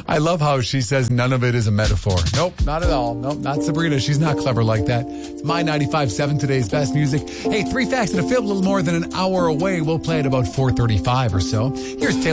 I love how she says none of it is a metaphor. Nope, not at all. Nope, not Sabrina. She's not clever like that. It's My 95.7, today's best music. Hey, 3 facts and a fib, a little more than an hour away. We'll play at about 4:35 or so. Here's Taylor.